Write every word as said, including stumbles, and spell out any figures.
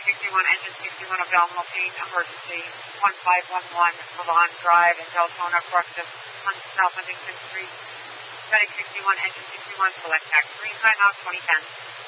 sixty-one, engine sixty-one, abdominal pain, emergency, one five one one, Lavon Drive in Deltona, corrective, South Huntington Street. Medic sixty-one, engine sixty-one, select tax three, time out twenty ten.